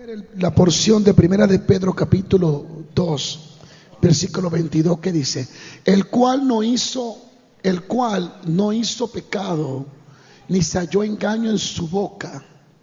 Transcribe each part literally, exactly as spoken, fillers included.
leer la porción de Primera de Pedro capítulo dos, versículo veintidós, que dice: el cual no hizo, el cual no hizo pecado, ni se halló engaño en su boca,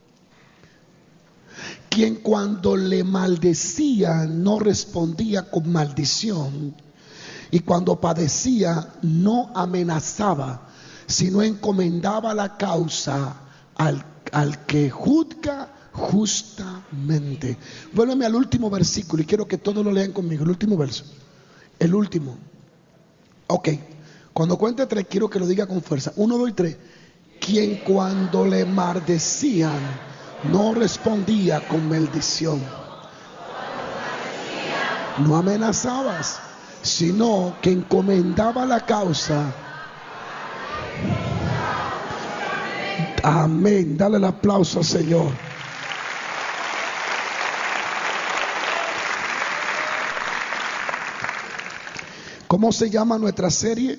quien cuando le maldecía no respondía con maldición, y cuando padecía no amenazaba, sino encomendaba la causa al, al que juzga justamente. Vuélveme al último versículo y quiero que todos lo lean conmigo. El último verso. El último. Ok. Cuando cuente tres, quiero que lo diga con fuerza. Uno, dos y tres. Quien cuando le maldecían no respondía con maldición. No amenazabas, sino que encomendaba la causa. Amén. Dale el aplauso al Señor. ¿Cómo se llama nuestra serie?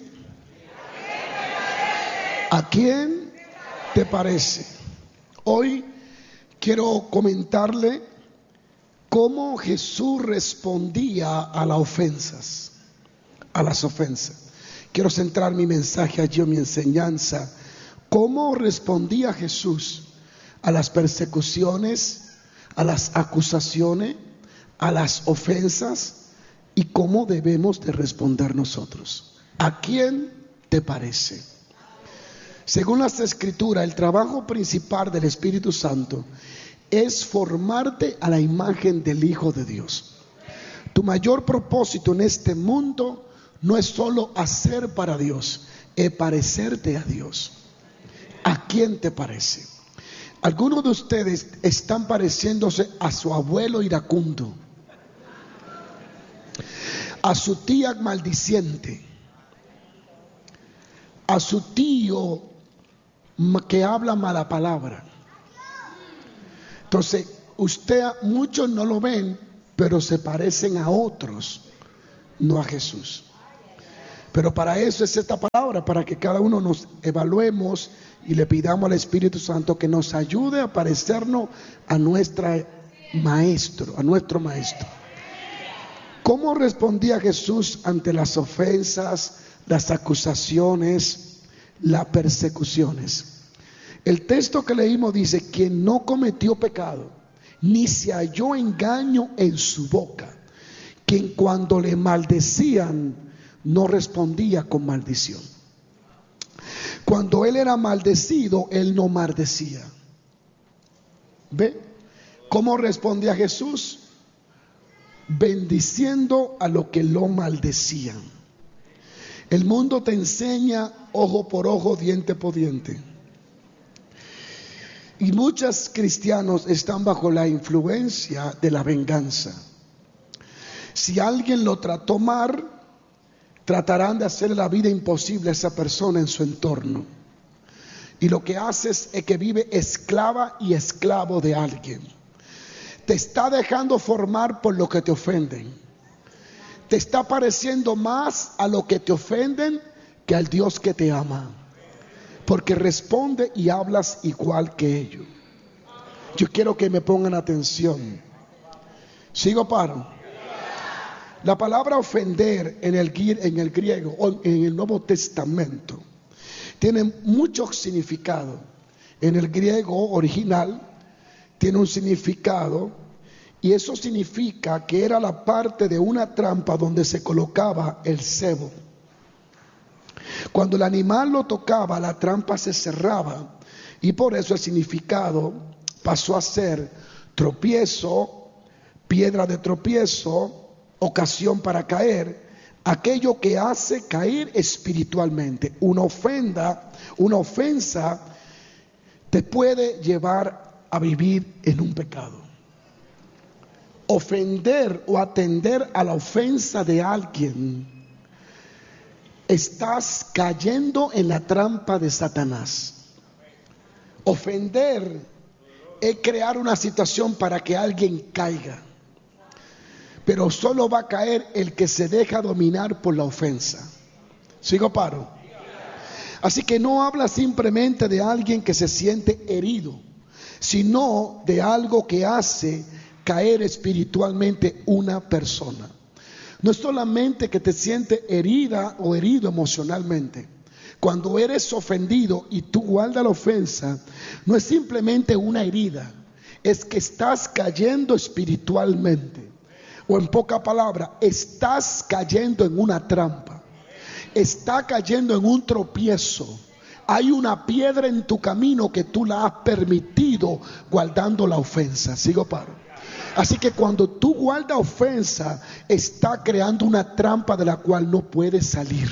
¿A quién te parece? Hoy quiero comentarle cómo Jesús respondía a las ofensas, a las ofensas. Quiero centrar mi mensaje allí en mi enseñanza. ¿Cómo respondía Jesús a las persecuciones, a las acusaciones, a las ofensas? ¿Y cómo debemos de responder nosotros? ¿A quién te parece? Según las Escrituras, el trabajo principal del Espíritu Santo es formarte a la imagen del Hijo de Dios. Tu mayor propósito en este mundo no es solo hacer para Dios, es parecerte a Dios. ¿A quién te parece? Algunos de ustedes están pareciéndose a su abuelo iracundo, a su tía maldiciente, a su tío que habla mala palabra. Entonces, usted, muchos no lo ven, pero se parecen a otros, no a Jesús. Pero para eso es esta palabra, para que cada uno nos evaluemos y le pidamos al Espíritu Santo que nos ayude a parecernos a nuestro maestro, a nuestro maestro. ¿Cómo respondía Jesús ante las ofensas, las acusaciones, las persecuciones? El texto que leímos dice: quien no cometió pecado, ni se halló engaño en su boca, quien cuando le maldecían no respondía con maldición. Cuando él era maldecido, él no maldecía. ¿Ve? ¿Cómo respondía Jesús? Bendiciendo a los que lo maldecían. El mundo te enseña ojo por ojo, diente por diente. Y muchos cristianos están bajo la influencia de la venganza. Si alguien lo trató mal, tratarán de hacerle la vida imposible a esa persona en su entorno. Y lo que haces es que vive esclava y esclavo de alguien. Te está dejando formar por lo que te ofenden. Te está pareciendo más a lo que te ofenden que al Dios que te ama. Porque responde y hablas igual que ellos. Yo quiero que me pongan atención. ¿Sigo, paro? La palabra ofender en el, en el griego o en el Nuevo Testamento tiene mucho significado. En el griego original tiene un significado, y eso significa que era la parte de una trampa donde se colocaba el cebo. Cuando el animal lo tocaba, la trampa se cerraba, y por eso el significado pasó a ser tropiezo, piedra de tropiezo, ocasión para caer, aquello que hace caer espiritualmente. Una ofenda, una ofensa te puede llevar a vivir en un pecado. Ofender o atender a la ofensa de alguien, estás cayendo en la trampa de Satanás. Ofender es crear una situación para que alguien caiga, pero solo va a caer el que se deja dominar por la ofensa. ¿Sigo, paro? Así que no habla simplemente de alguien que se siente herido, sino de algo que hace caer espiritualmente una persona. No es solamente que te sientes herida o herido emocionalmente. Cuando eres ofendido y tú guardas la ofensa, no es simplemente una herida, es que estás cayendo espiritualmente. O en poca palabra, estás cayendo en una trampa. Está cayendo en un tropiezo. Hay una piedra en tu camino que tú la has permitido guardando la ofensa. Sigo paro. Así que cuando tú guardas ofensa, está creando una trampa de la cual no puedes salir.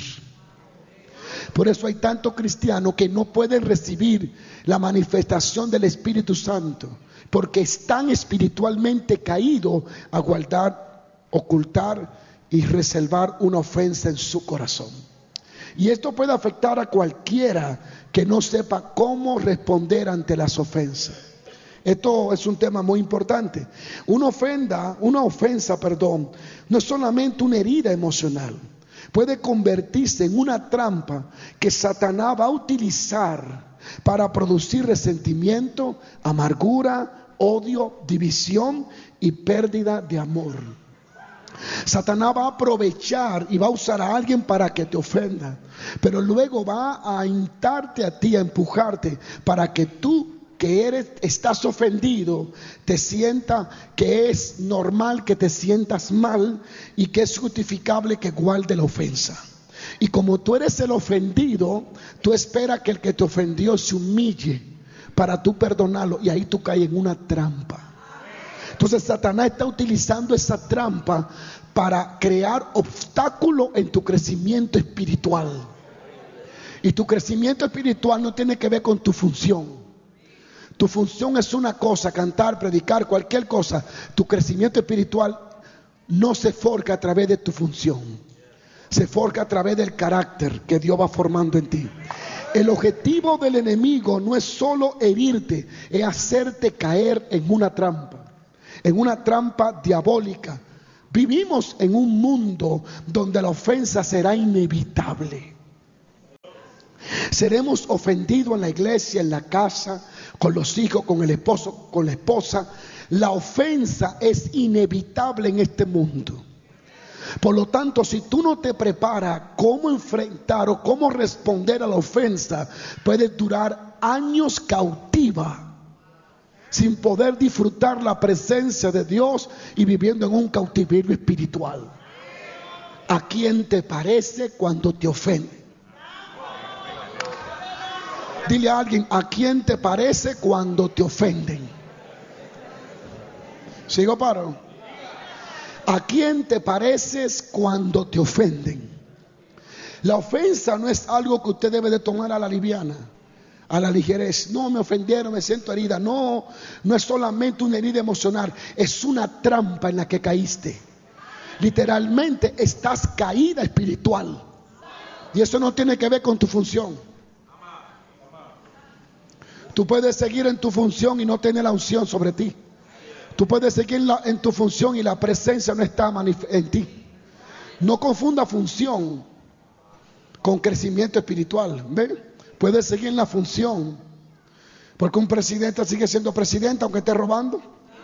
Por eso hay tantos cristianos que no pueden recibir la manifestación del Espíritu Santo, porque están espiritualmente caídos a guardar, ocultar y reservar una ofensa en su corazón. Y esto puede afectar a cualquiera que no sepa cómo responder ante las ofensas. Esto es un tema muy importante. Una ofenda, una ofensa, perdón, no es solamente una herida emocional. Puede convertirse en una trampa que Satanás va a utilizar para producir resentimiento, amargura, odio, división y pérdida de amor. Satanás va a aprovechar y va a usar a alguien para que te ofenda, pero luego va a intentarte a ti, a empujarte para que tú, que eres, estás ofendido, te sienta que es normal que te sientas mal y que es justificable que guarde la ofensa. Y como tú eres el ofendido, tú esperas que el que te ofendió se humille para tú perdonarlo, y ahí tú caes en una trampa. Entonces Satanás está utilizando esa trampa para crear obstáculos en tu crecimiento espiritual. Y tu crecimiento espiritual no tiene que ver con tu función. Tu función es una cosa, cantar, predicar, cualquier cosa. Tu crecimiento espiritual no se forja a través de tu función. Se forja a través del carácter que Dios va formando en ti. El objetivo del enemigo no es solo herirte, es hacerte caer en una trampa. En una trampa diabólica. Vivimos en un mundo donde la ofensa será inevitable. Seremos ofendidos en la iglesia, en la casa, con los hijos, con el esposo, con la esposa. La ofensa es inevitable en este mundo. Por lo tanto, si tú no te preparas cómo enfrentar o cómo responder a la ofensa, puedes durar años cautiva, sin poder disfrutar la presencia de Dios y viviendo en un cautiverio espiritual. ¿A quién te parece cuando te ofende? Dile a alguien, ¿a quién te parece cuando te ofenden? ¿Sigo paro? ¿A quién te pareces cuando te ofenden? La ofensa no es algo que usted debe de tomar a la liviana, a la ligerez. No, me ofendieron, me siento herida. No, no es solamente una herida emocional, es una trampa en la que caíste. Literalmente estás caída espiritual. Y eso no tiene que ver con tu función. Tú puedes seguir en tu función y no tener la unción sobre ti. Tú puedes seguir la, en tu función y la presencia no está en ti. No confunda función con crecimiento espiritual. ¿Ve? Puedes seguir en la función, porque un presidente sigue siendo presidente aunque esté robando.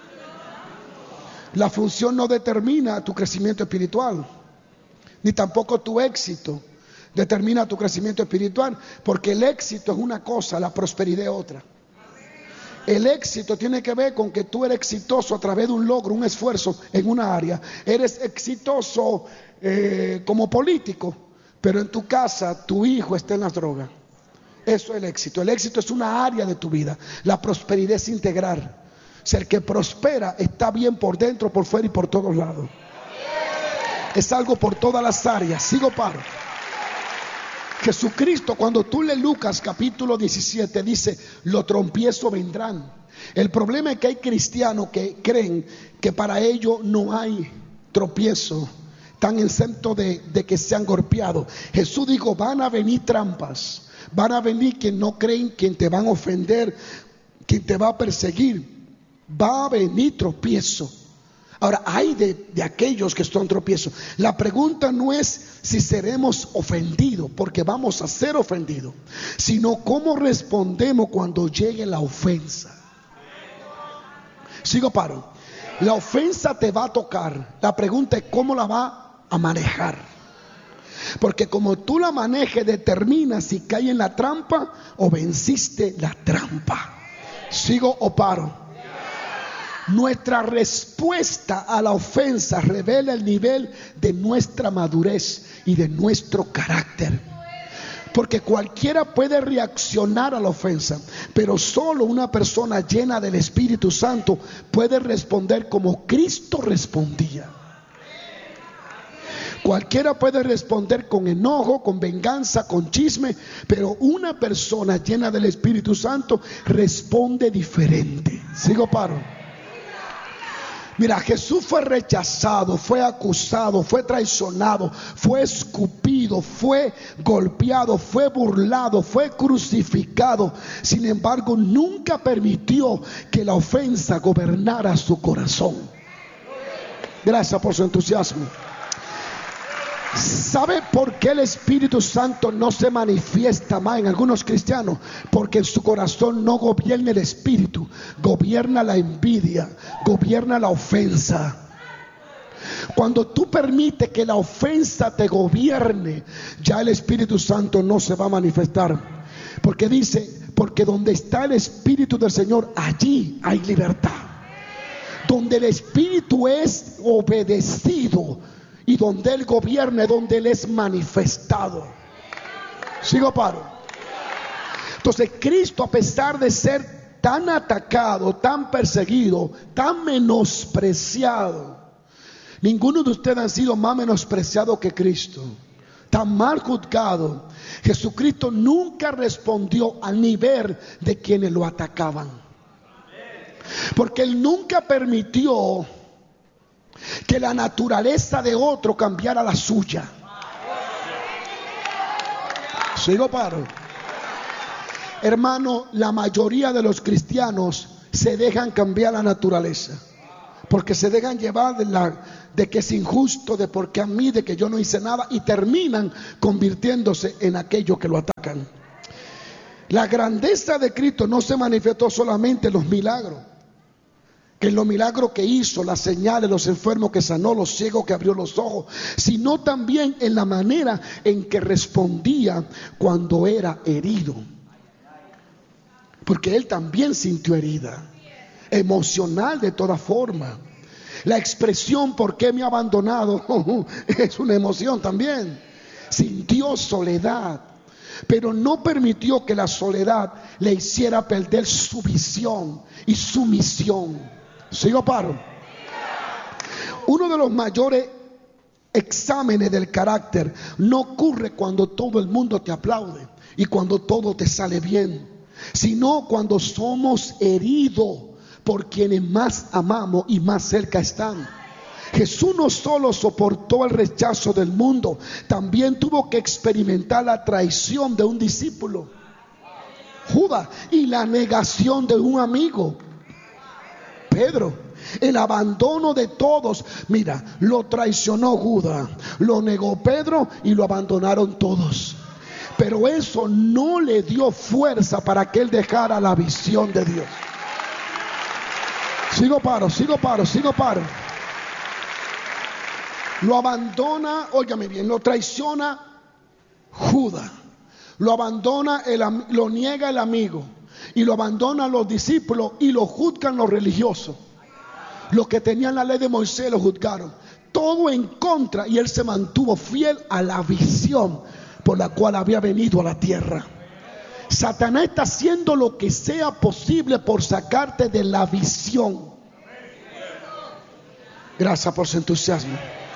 La función no determina tu crecimiento espiritual, ni tampoco tu éxito determina tu crecimiento espiritual, porque el éxito es una cosa, la prosperidad es otra. El éxito tiene que ver con que tú eres exitoso a través de un logro, un esfuerzo en una área. Eres exitoso eh, como político, pero en tu casa tu hijo está en las drogas. Eso es el éxito. El éxito es una área de tu vida. La prosperidad es integral. O sea, el que prospera está bien por dentro, por fuera y por todos lados. Es algo por todas las áreas. Sigo paro. Jesucristo, cuando tú lees Lucas capítulo diecisiete, dice, los trompiezos vendrán. El problema es que hay cristianos que creen que para ellos no hay tropiezo, están exentos de, de que sean golpeados. Jesús dijo, van a venir trampas, van a venir quien no creen, quien te van a ofender, quien te va a perseguir, va a venir tropiezo. Ahora, hay de, de aquellos que son tropiezos. La pregunta no es si seremos ofendidos, porque vamos a ser ofendidos, sino cómo respondemos cuando llegue la ofensa. Sigo, paro. La ofensa te va a tocar. La pregunta es cómo la va a manejar. Porque como tú la manejes determina si cae en la trampa o venciste la trampa. Sigo o paro. Nuestra respuesta a la ofensa revela el nivel de nuestra madurez y de nuestro carácter. Porque cualquiera puede reaccionar a la ofensa, pero solo una persona llena del Espíritu Santo puede responder como Cristo respondía. Cualquiera puede responder con enojo, con venganza, con chisme, pero una persona llena del Espíritu Santo responde diferente. Sigo, paro. Mira, Jesús fue rechazado, fue acusado, fue traicionado, fue escupido, fue golpeado, fue burlado, fue crucificado. Sin embargo, nunca permitió que la ofensa gobernara su corazón. Gracias por su entusiasmo. ¿Sabe por qué el Espíritu Santo no se manifiesta más en algunos cristianos? Porque en su corazón no gobierna el Espíritu, gobierna la envidia, gobierna la ofensa. Cuando tú permites que la ofensa te gobierne, ya el Espíritu Santo no se va a manifestar. Porque dice, porque donde está el Espíritu del Señor, allí hay libertad. Donde el Espíritu es obedecido y donde Él gobierna, donde Él es manifestado. Sigo, paro. Entonces Cristo, a pesar de ser tan atacado, tan perseguido, tan menospreciado, ninguno de ustedes han sido más menospreciado que Cristo, tan mal juzgado. Jesucristo nunca respondió al nivel de quienes lo atacaban, porque Él nunca permitió que la naturaleza de otro cambiara la suya. Sigo, paro. Hermano, la mayoría de los cristianos se dejan cambiar la naturaleza, porque se dejan llevar de, la, de que es injusto, de porque a mí, de que yo no hice nada, y terminan convirtiéndose en aquellos que lo atacan. La grandeza de Cristo no se manifestó solamente en los milagros, que en los milagros que hizo, las señales, los enfermos que sanó, los ciegos que abrió los ojos, sino también en la manera en que respondía cuando era herido. Porque Él también sintió herida, emocional de toda forma. La expresión "¿por qué me ha abandonado?" es una emoción también. Sintió soledad, pero no permitió que la soledad le hiciera perder su visión y su misión. Sigo, paro. Uno de los mayores exámenes del carácter no ocurre cuando todo el mundo te aplaude y cuando todo te sale bien, sino cuando somos heridos por quienes más amamos y más cerca están. Jesús no solo soportó el rechazo del mundo, también tuvo que experimentar la traición de un discípulo, Judas, y la negación de un amigo, Pedro, el abandono de todos. Mira, lo traicionó Judas, lo negó Pedro y lo abandonaron todos. Pero eso no le dio fuerza para que él dejara la visión de Dios. Sigo, paro, sigo, paro, sigo, paro. Lo abandona, óigame bien, lo traiciona Judas, lo abandona, el, lo niega el amigo, y lo abandonan los discípulos y lo juzgan los religiosos. Los que tenían la ley de Moisés lo juzgaron. Todo en contra, y él se mantuvo fiel a la visión por la cual había venido a la tierra. Satanás está haciendo lo que sea posible por sacarte de la visión. Gracias por su entusiasmo.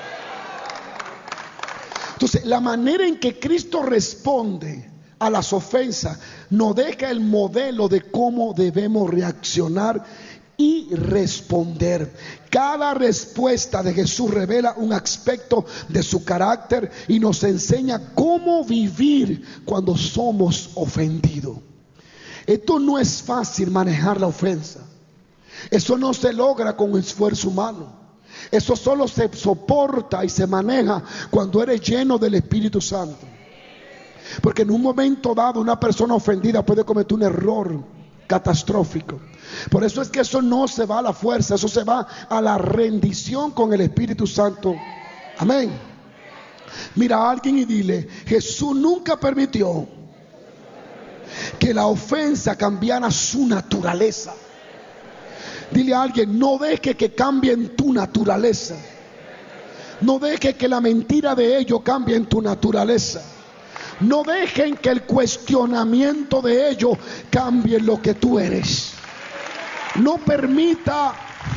Entonces, la manera en que Cristo responde a las ofensas nos deja el modelo de cómo debemos reaccionar y responder. Cada respuesta de Jesús revela un aspecto de su carácter y nos enseña cómo vivir cuando somos ofendidos. Esto no es fácil, manejar la ofensa. Eso no se logra con esfuerzo humano. Eso solo se soporta y se maneja cuando eres lleno del Espíritu Santo. Porque en un momento dado una persona ofendida puede cometer un error catastrófico. Por eso es que eso no se va a la fuerza, eso se va a la rendición con el Espíritu Santo. Amén. Mira a alguien y dile: Jesús nunca permitió que la ofensa cambiara su naturaleza. Dile a alguien: no deje que cambien tu naturaleza. No deje que la mentira de ellos cambie en tu naturaleza. No dejen que el cuestionamiento de ellos cambie lo que tú eres. No permita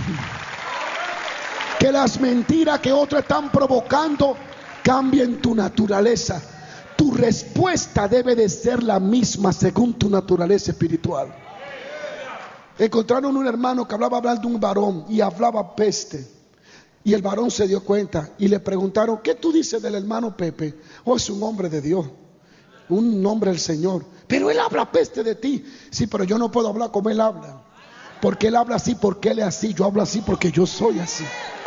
que las mentiras que otros están provocando cambien tu naturaleza. Tu respuesta debe de ser la misma según tu naturaleza espiritual. Encontraron un hermano que hablaba hablar de un varón y hablaba peste. Y el varón se dio cuenta y le preguntaron: ¿qué tú dices del hermano Pepe? Oh, es un hombre de Dios, un hombre del Señor, pero él habla peste de ti. Sí, pero yo no puedo hablar como él habla, porque él habla así, porque él es así. Yo hablo así porque yo soy así.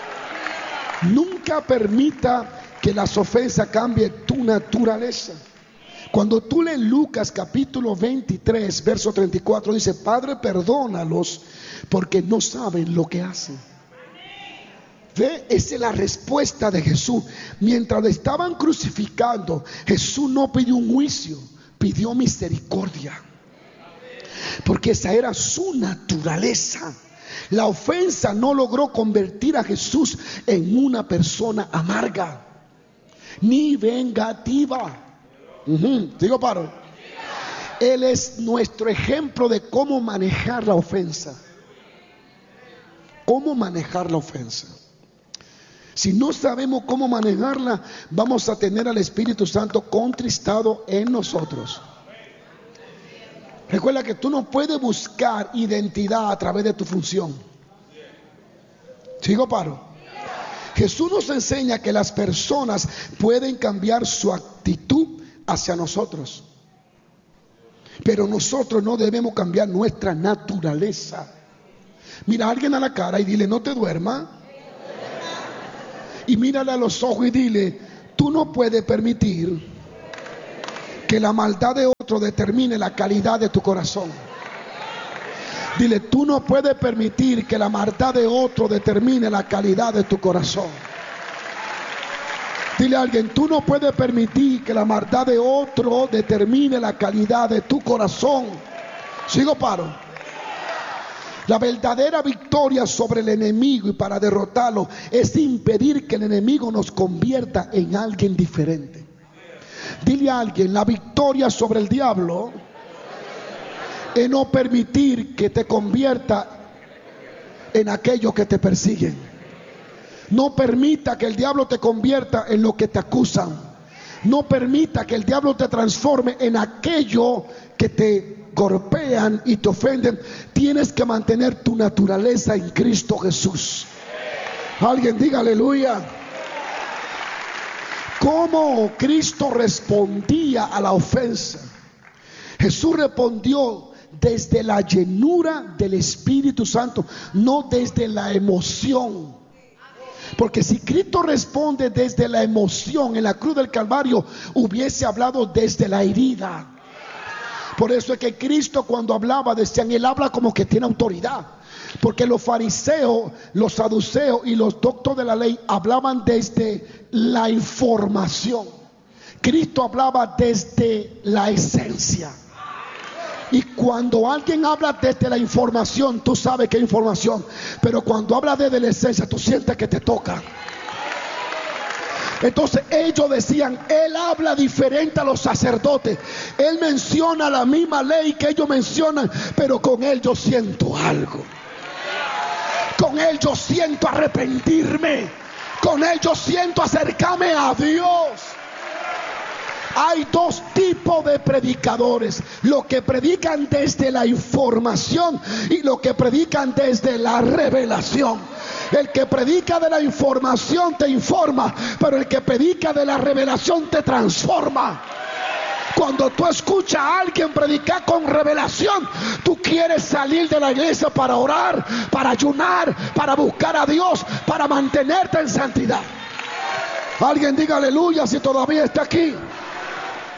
Nunca permita que las ofensas cambien tu naturaleza. Cuando tú lees Lucas capítulo veintitrés verso treinta y cuatro, dice: Padre, perdónalos porque no saben lo que hacen. ¿Ve? Esa es la respuesta de Jesús. Mientras le estaban crucificando, Jesús no pidió un juicio, pidió misericordia, porque esa era su naturaleza. La ofensa no logró convertir a Jesús en una persona amarga ni vengativa. Uh-huh. Digo, paro. Él es nuestro ejemplo de cómo manejar la ofensa. Cómo manejar la ofensa. Si no sabemos cómo manejarla, vamos a tener al Espíritu Santo contristado en nosotros. Recuerda que tú no puedes buscar identidad a través de tu función. ¿Sigo, paro? Jesús nos enseña que las personas pueden cambiar su actitud hacia nosotros, pero nosotros no debemos cambiar nuestra naturaleza. Mira a alguien a la cara y dile: no te duermas. Y mírale a los ojos y dile: tú no puedes permitir que la maldad de otro determine la calidad de tu corazón. Dile: tú no puedes permitir que la maldad de otro determine la calidad de tu corazón. Dile a alguien: tú no puedes permitir que la maldad de otro determine la calidad de tu corazón. ¿Sigo, paro? La verdadera victoria sobre el enemigo y para derrotarlo es impedir que el enemigo nos convierta en alguien diferente. Dile a alguien: la victoria sobre el diablo es no permitir que te convierta en aquellos que te persiguen. No permita que el diablo te convierta en lo que te acusan. No permita que el diablo te transforme en aquello que te golpean y te ofenden. Tienes que mantener tu naturaleza en Cristo Jesús. Alguien diga aleluya. ¿Cómo Cristo respondía a la ofensa? Jesús respondió desde la llenura del Espíritu Santo, no desde la emoción. Porque si Cristo responde desde la emoción en la cruz del Calvario, hubiese hablado desde la herida. Por eso es que Cristo, cuando hablaba, decían: él habla como que tiene autoridad. Porque los fariseos, los saduceos y los doctores de la ley hablaban desde la información. Cristo hablaba desde la esencia. Y cuando alguien habla desde la información, tú sabes que es información. Pero cuando habla desde la esencia, tú sientes que te toca. Entonces ellos decían: él habla diferente a los sacerdotes. Él menciona la misma ley que ellos mencionan, pero con él yo siento algo. Con él yo siento arrepentirme. Con él yo siento acercarme a Dios. Hay dos tipos de predicadores: los que predican desde la información y los que predican desde la revelación. El que predica de la información te informa, pero el que predica de la revelación te transforma. Cuando tú escuchas a alguien predicar con revelación, tú quieres salir de la iglesia para orar, para ayunar, para buscar a Dios, para mantenerte en santidad. Alguien diga aleluya si todavía está aquí.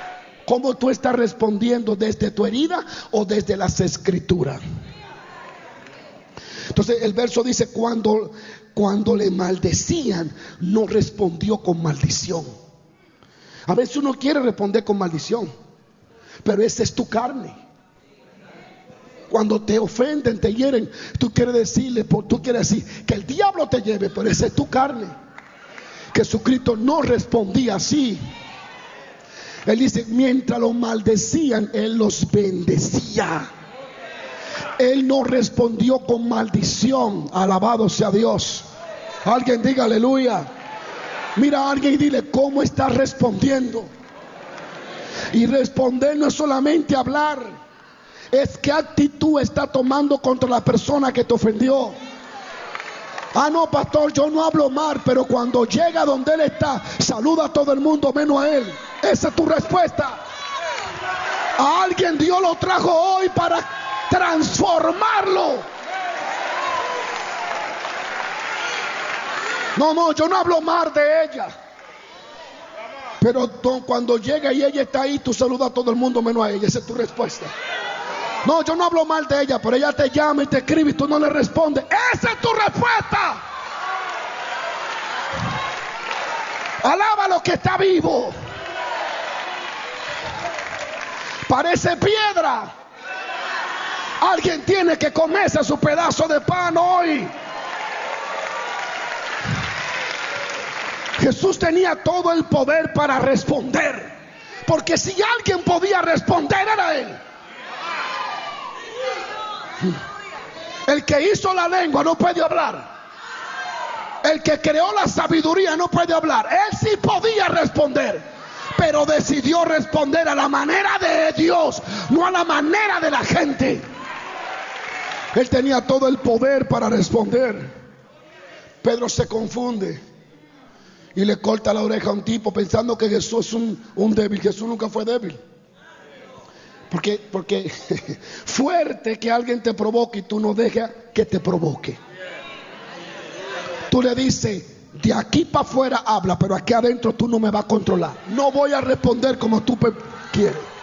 ¿Cómo tú estás respondiendo? ¿Desde tu herida o desde las escrituras? Entonces el verso dice, cuando, cuando le maldecían, no respondió con maldición. A veces uno quiere responder con maldición, pero esa es tu carne. Cuando te ofenden, te hieren, tú quieres decirle, tú quieres decir que el diablo te lleve, pero esa es tu carne. Jesucristo no respondía así. Él dice, mientras los maldecían, Él los bendecía. Él no respondió con maldición. Alabado sea Dios. Alguien diga aleluya. Mira a alguien y dile, ¿cómo estás respondiendo? Y responder no es solamente hablar, es qué actitud está tomando contra la persona que te ofendió. Ah, no, pastor, yo no hablo mal, pero cuando llega donde él está, saluda a todo el mundo menos a él. Esa es tu respuesta. A alguien Dios lo trajo hoy para transformarlo. No, no, yo no hablo mal de ella, pero cuando llega y ella está ahí, tú saludas a todo el mundo menos a ella. Esa es tu respuesta. No, yo no hablo mal de ella, pero ella te llama y te escribe y tú no le respondes. Esa es tu respuesta. Alaba a lo que está vivo. Parece piedra. Alguien tiene que comerse su pedazo de pan hoy. Jesús tenía todo el poder para responder, porque si alguien podía responder era Él. El que hizo la lengua no puede hablar. El que creó la sabiduría no puede hablar. Él sí podía responder, pero decidió responder a la manera de Dios, no a la manera de la gente. Él tenía todo el poder para responder. Pedro se confunde y le corta la oreja a un tipo pensando que Jesús es un, un débil. Jesús nunca fue débil. Porque, porque fuerte que alguien te provoque y tú no dejas que te provoque. Tú le dices, de aquí para afuera habla, pero aquí adentro tú no me vas a controlar. No voy a responder como tú quieres.